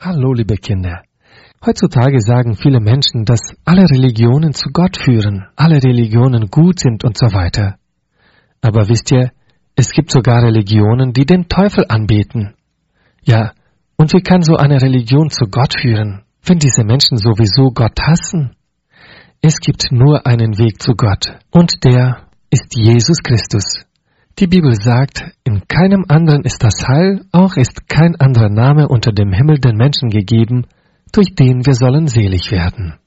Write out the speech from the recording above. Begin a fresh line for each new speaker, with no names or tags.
Hallo, liebe Kinder. Heutzutage sagen viele Menschen, dass alle Religionen zu Gott führen, alle Religionen gut sind und so weiter. Aber wisst ihr, es gibt sogar Religionen, die den Teufel anbeten. Ja, und wie kann so eine Religion zu Gott führen, wenn diese Menschen sowieso Gott hassen? Es gibt nur einen Weg zu Gott, und der ist Jesus Christus. Die Bibel sagt, in keinem anderen ist das Heil, auch ist kein anderer Name unter dem Himmel den Menschen gegeben, durch den wir sollen selig werden.